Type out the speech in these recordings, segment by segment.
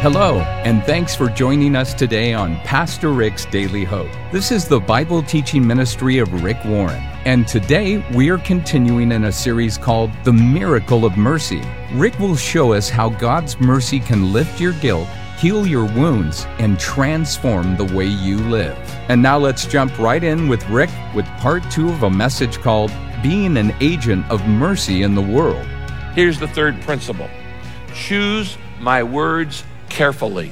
Hello, and thanks for joining us today on Pastor Rick's Daily Hope. This is the Bible teaching ministry of Rick Warren, and today we are continuing in a series called The Miracle of Mercy. Rick will show us how God's mercy can lift your guilt, heal your wounds, and transform the way you live. And now let's jump right in with Rick with part 2 of a message called Being an Agent of Mercy in the World. Here's the third principle. Choose my words carefully.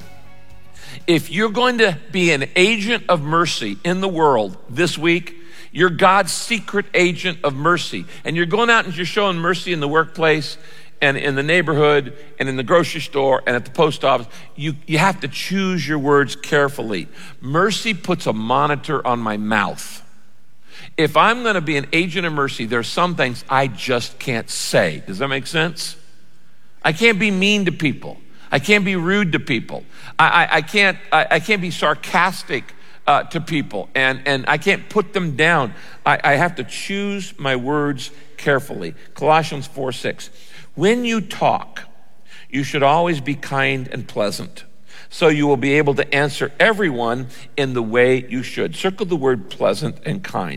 If you're going to be an agent of mercy in the world this week, you're God's secret agent of mercy. And you're going out and you're showing mercy in the workplace and in the neighborhood and in the grocery store and at the post office. You have to choose your words carefully. Mercy puts a monitor on my mouth. If I'm going to be an agent of mercy, there's some things I just can't say. Does that make sense? I can't be mean to people. I can't be rude to people. I can't be sarcastic to people, and I can't put them down. I have to choose my words carefully. Colossians 4:6. When you talk, you should always be kind and pleasant, so you will be able to answer everyone in the way you should. Circle the word pleasant and kind.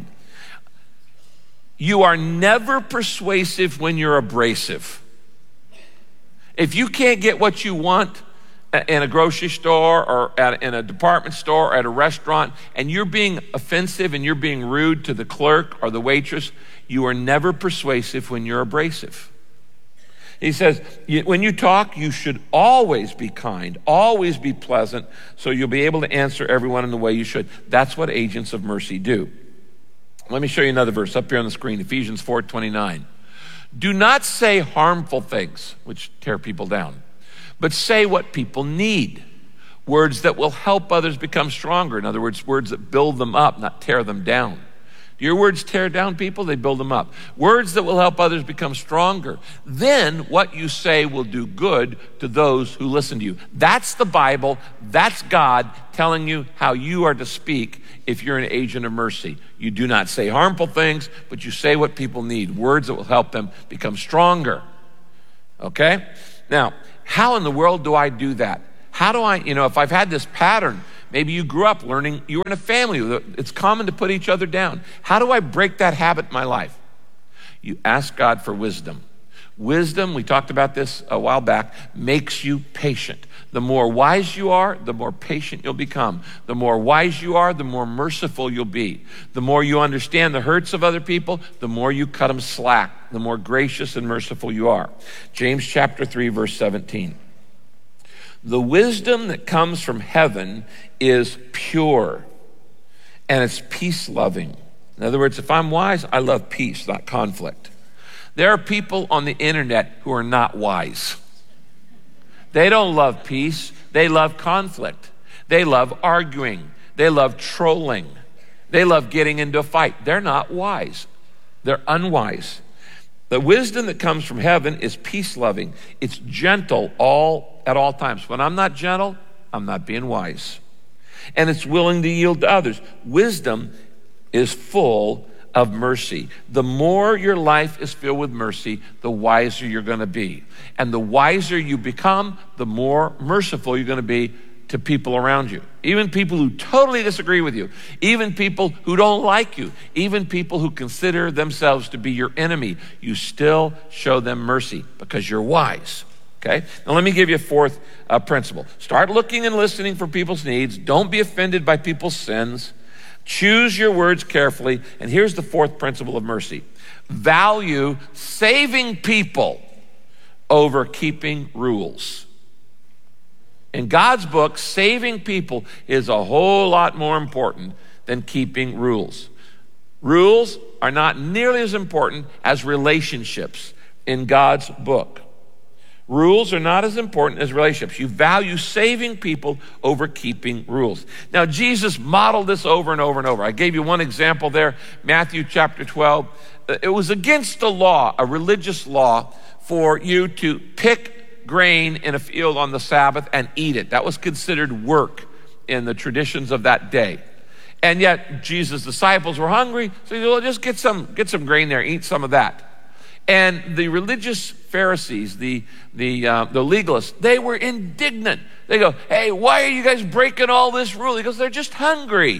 You are never persuasive when you're abrasive. If you can't get what you want in a grocery store or in a department store or at a restaurant, and you're being offensive and you're being rude to the clerk or the waitress, you are never persuasive when you're abrasive. He says, when you talk, you should always be kind, always be pleasant, so you'll be able to answer everyone in the way you should. That's what agents of mercy do. Let me show you another verse up here on the screen, Ephesians 4:29. Do not say harmful things, which tear people down, but say what people need. Words that will help others become stronger. In other words, words that build them up, not tear them down. Do your words tear down people? They build them up. Words that will help others become stronger. Then what you say will do good to those who listen to you. That's the Bible. That's God telling you how you are to speak if you're an agent of mercy. You do not say harmful things, but you say what people need. Words that will help them become stronger. Okay? Now, how in the world do I do that? How do I, if I've had this pattern, maybe you grew up learning, you were in a family, it's common to put each other down. How do I break that habit in my life? You ask God for wisdom. Wisdom, we talked about this a while back, makes you patient. The more wise you are, the more patient you'll become. The more wise you are, the more merciful you'll be. The more you understand the hurts of other people, the more you cut them slack, the more gracious and merciful you are. James chapter 3, verse 17. The wisdom that comes from heaven is pure, and it's peace-loving. In other words, if I'm wise, I love peace, not conflict. There are people on the internet who are not wise. They don't love peace. They love conflict. They love arguing. They love trolling. They love getting into a fight. They're not wise. They're unwise. The wisdom that comes from heaven is peace-loving. It's gentle at all times. When I'm not gentle, I'm not being wise. And it's willing to yield to others. Wisdom is full of mercy. The more your life is filled with mercy, the wiser you're going to be. And the wiser you become, the more merciful you're going to be to people around you. Even people who totally disagree with you. Even people who don't like you. Even people who consider themselves to be your enemy. You still show them mercy because you're wise. Okay? Now let me give you a fourth principle. Start looking and listening for people's needs. Don't be offended by people's sins. Choose your words carefully. And here's the fourth principle of mercy. Value saving people over keeping rules. In God's book, saving people is a whole lot more important than keeping rules. Rules are not nearly as important as relationships in God's book. Rules are not as important as relationships. You value saving people over keeping rules. Now, Jesus modeled this over and over and over. I gave you one example there, Matthew chapter 12. It was against the law, a religious law, for you to pick grain in a field on the Sabbath and eat it. That was considered work in the traditions of that day. And yet, Jesus' disciples were hungry, so he said, well, just get some grain there, eat some of that. And the religious Pharisees, the legalists, they were indignant. They go, hey, why are you guys breaking all this rule? He goes, they're just hungry.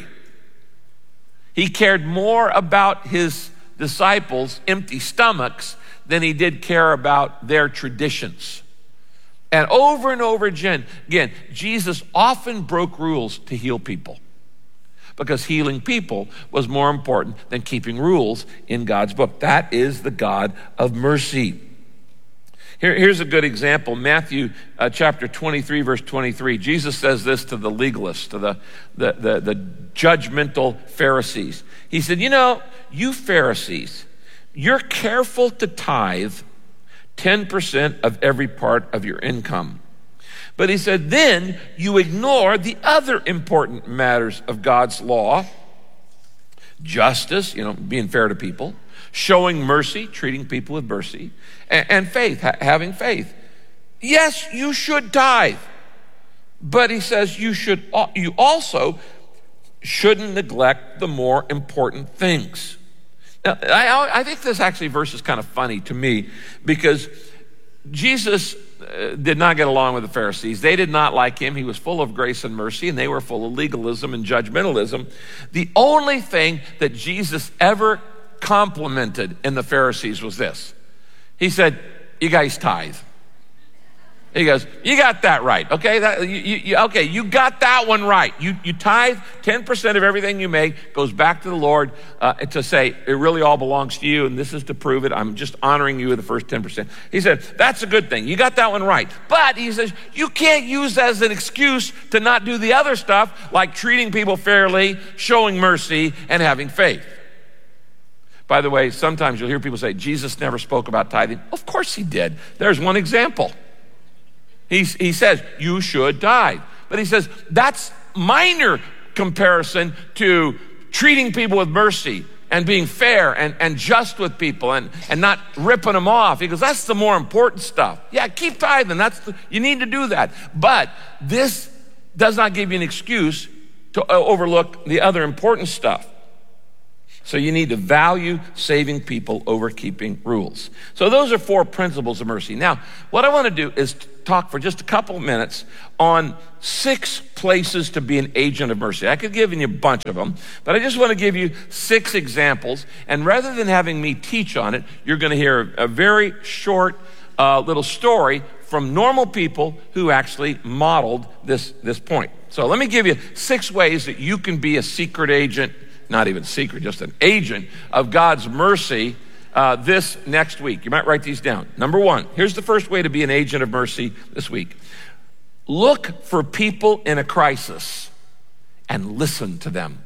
He cared more about his disciples' empty stomachs than he did care about their traditions. And over again, Jesus often broke rules to heal people, because healing people was more important than keeping rules in God's book. That is the God of mercy. Here's a good example. Matthew chapter 23, verse 23. Jesus says this to the legalists, to the judgmental Pharisees. He said, you Pharisees, you're careful to tithe 10% of every part of your income. But he said, then you ignore the other important matters of God's law: justice, being fair to people, showing mercy, treating people with mercy, and faith, having faith. Yes, you should tithe, but he says you also shouldn't neglect the more important things. Now, I think this verse is kind of funny to me, because Jesus did not get along with the Pharisees. They did not like him. He was full of grace and mercy, and they were full of legalism and judgmentalism. The only thing that Jesus ever complimented in the Pharisees was this. He said, you guys tithe. He goes, you got that right, okay? You got that one right. You tithe 10% of everything you make, goes back to the Lord to say it really all belongs to you, and this is to prove it. I'm just honoring you with the first 10%. He said, that's a good thing. You got that one right. But he says, you can't use that as an excuse to not do the other stuff, like treating people fairly, showing mercy, and having faith. By the way, sometimes you'll hear people say, Jesus never spoke about tithing. Of course he did. There's one example. He says, you should tithe. But he says, that's minor comparison to treating people with mercy and being fair and just with people and not ripping them off. He goes, that's the more important stuff. Yeah, keep tithing. You need to do that. But this does not give you an excuse to overlook the other important stuff. So you need to value saving people over keeping rules. So those are 4 principles of mercy. Now, what I want to do is talk for just a couple of minutes on 6 places to be an agent of mercy. I could give you a bunch of them, but I just want to give you 6 examples. And rather than having me teach on it, you're going to hear a very short little story from normal people who actually modeled this point. So let me give you 6 ways that you can be a secret agent, not even secret, just an agent of God's mercy this next week. You might write these down. Number 1, here's the first way to be an agent of mercy this week. Look for people in a crisis and listen to them.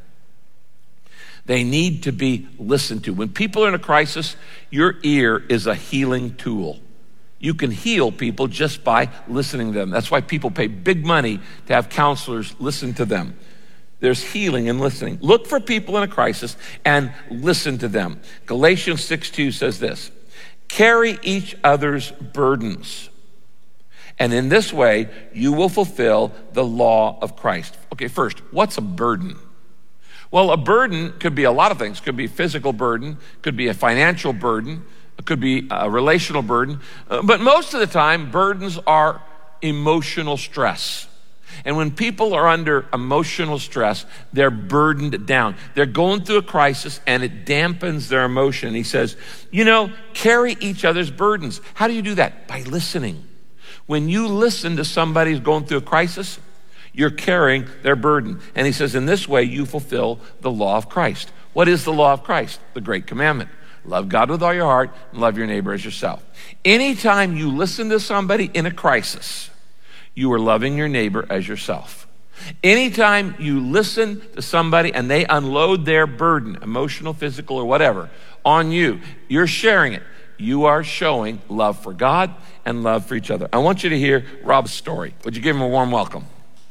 They need to be listened to. When people are in a crisis, your ear is a healing tool. You can heal people just by listening to them. That's why people pay big money to have counselors listen to them. There's healing in listening. Look for people in a crisis and listen to them. Galatians 6:2 says this: carry each other's burdens, and in this way you will fulfill the law of Christ. Okay, first, what's a burden? Well, a burden could be a lot of things. It could be a physical burden, could be a financial burden, it could be a relational burden. But most of the time, burdens are emotional stress. And when people are under emotional stress, they're burdened down. They're going through a crisis and it dampens their emotion. He says, carry each other's burdens. How do you do that? By listening. When you listen to somebody who's going through a crisis, you're carrying their burden. And he says, in this way, you fulfill the law of Christ. What is the law of Christ? The great commandment. Love God with all your heart and love your neighbor as yourself. Anytime you listen to somebody in a crisis, you are loving your neighbor as yourself. Anytime you listen to somebody and they unload their burden, emotional, physical, or whatever, on you, you're sharing it. You are showing love for God and love for each other. I want you to hear Rob's story. Would you give him a warm welcome?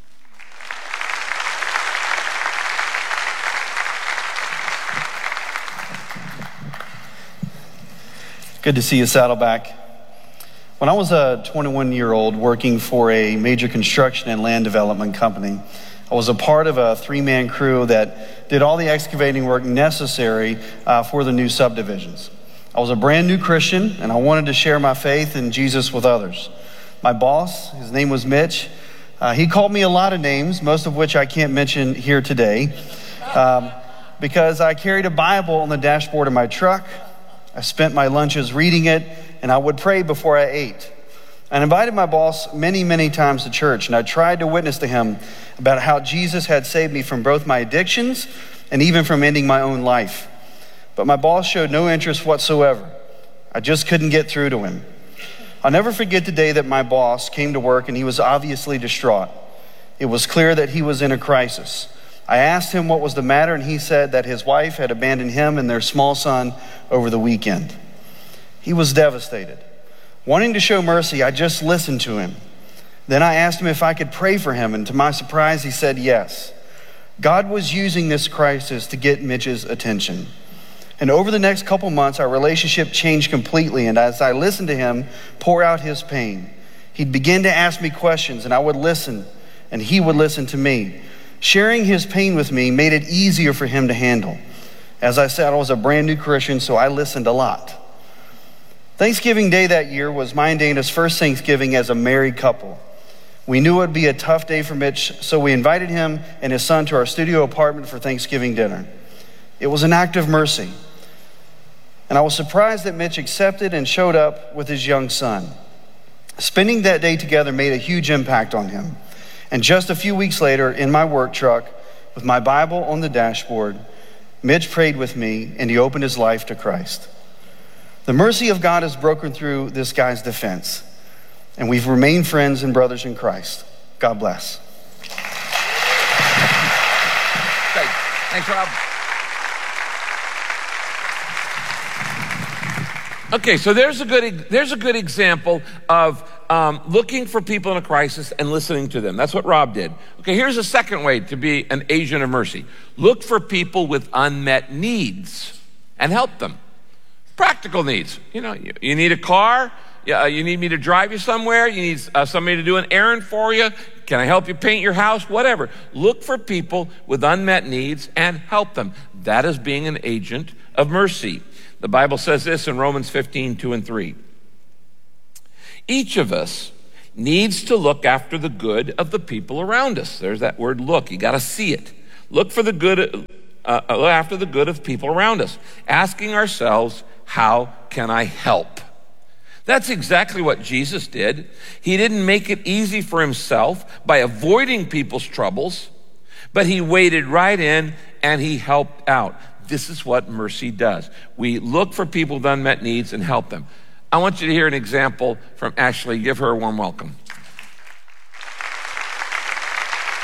Good to see you, Saddleback. When I was a 21-year-old working for a major construction and land development company, I was a part of a 3-man crew that did all the excavating work necessary for the new subdivisions. I was a brand new Christian, and I wanted to share my faith in Jesus with others. My boss, his name was Mitch. He called me a lot of names, most of which I can't mention here today, because I carried a Bible on the dashboard of my truck. I spent my lunches reading it, and I would pray before I ate. I invited my boss many, many times to church, and I tried to witness to him about how Jesus had saved me from both my addictions and even from ending my own life. But my boss showed no interest whatsoever. I just couldn't get through to him. I'll never forget the day that my boss came to work, and he was obviously distraught. It was clear that he was in a crisis. I asked him what was the matter, and he said that his wife had abandoned him and their small son over the weekend. He was devastated. Wanting to show mercy, I just listened to him. Then I asked him if I could pray for him, and to my surprise, he said yes. God was using this crisis to get Mitch's attention. And over the next couple months, our relationship changed completely, and as I listened to him pour out his pain, he'd begin to ask me questions, and I would listen, and he would listen to me. Sharing his pain with me made it easier for him to handle. As I said, I was a brand new Christian, so I listened a lot. Thanksgiving Day that year was my and Dana's first Thanksgiving as a married couple. We knew it would be a tough day for Mitch, so we invited him and his son to our studio apartment for Thanksgiving dinner. It was an act of mercy. And I was surprised that Mitch accepted and showed up with his young son. Spending that day together made a huge impact on him. And just a few weeks later, in my work truck, with my Bible on the dashboard, Mitch prayed with me, and he opened his life to Christ. The mercy of God has broken through this guy's defense, and we've remained friends and brothers in Christ. God bless. Great. Thanks, Rob. Okay, so there's a good example of looking for people in a crisis and listening to them. That's what Rob did. Okay, here's a second way to be an agent of mercy. Look for people with unmet needs and help them. Practical needs. You know, you need a car. You need me to drive you somewhere. You need somebody to do an errand for you. Can I help you paint your house? Whatever. Look for people with unmet needs and help them. That is being an agent of mercy. The Bible says this in Romans 15:2-3. Each of us needs to look after the good of the people around us. There's that word look. You got to see it. Look for the good, after the good of people around us. Asking ourselves, how can I help? That's exactly what Jesus did. He didn't make it easy for himself by avoiding people's troubles, but he waded right in and he helped out. This is what mercy does. We look for people with unmet needs and help them. I want you to hear an example from Ashley. Give her a warm welcome.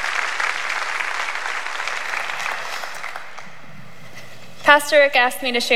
Pastor Rick asked me to share